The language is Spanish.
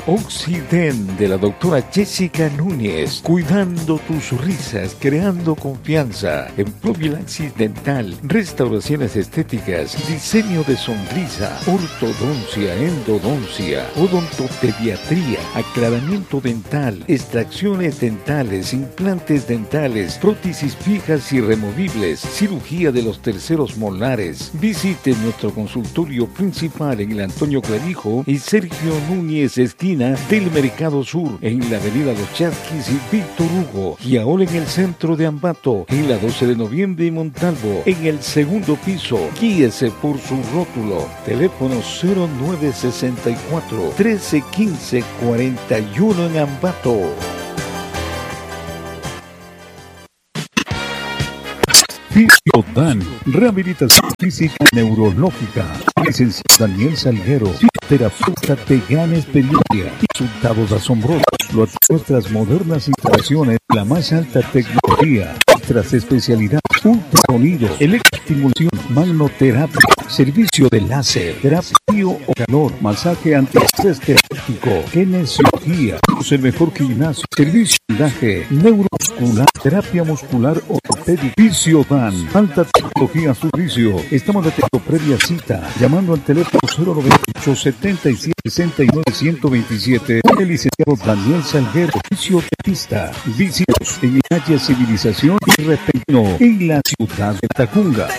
Oxiden de la doctora Jessica Núñez, cuidando tus risas, creando confianza en profilaxis dental, restauraciones estéticas, diseño de sonrisa, ortodoncia, endodoncia, odontopediatría, aclaramiento dental, extracciones dentales, implantes dentales, prótesis fijas y removibles, cirugía de los terceros molares. Visite nuestro consultorio principal en el Antonio Clavijo y Sergio Núñez, esquina del Mercado Sur, en la avenida Los Chasquis y Víctor Hugo, y ahora en el centro de Ambato, en la 12 de noviembre y Montalvo, en el segundo piso. Guíese por su rótulo. Teléfono 0964 1315 41 en Ambato. Fisiodan, rehabilitación física y neurológica. Licenciado Daniel Salguero, fisioterapeuta de gran experiencia. Resultados asombrosos. Nuestras modernas instalaciones, la más alta tecnología. Nuestras especialidades: ultrasonido, electroestimulación, magnoterapia, servicio de láser, terapia o calor, masaje antiestrés terapéutico, kinesiología, el mejor gimnasio, servicio de vendaje, neuromuscular, terapia muscular ortopédica. Fisiodan, alta tecnología a su servicio. Estamos atendiendo previa cita, llamando al teléfono 098 77 69 127. El licenciado Daniel Salguero, fisioterapista. Visítanos en calle Civilización y Repentino, en la ciudad de Tacunga.